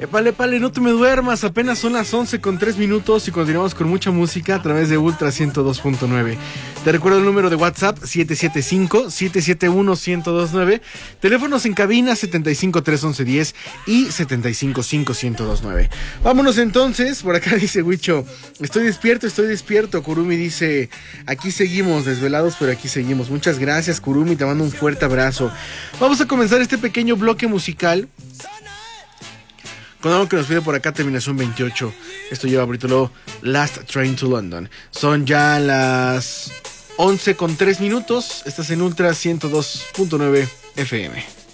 Épale, no te me duermas, apenas son las 11:03 y continuamos con mucha música a través de Ultra 102.9. Te recuerdo el número de WhatsApp 775-771-1029, teléfonos en cabina 75-311-10 y 75-5-1029. Vámonos entonces, por acá dice Huicho, estoy despierto. Kurumi dice, aquí seguimos desvelados, pero aquí seguimos. Muchas gracias, Kurumi, te mando un fuerte abrazo. Vamos a comenzar este pequeño bloque musical con algo que nos pide por acá, terminación 28. Esto lleva por título Last Train to London. Son ya las 11:03. Estás en Ultra 102.9 FM.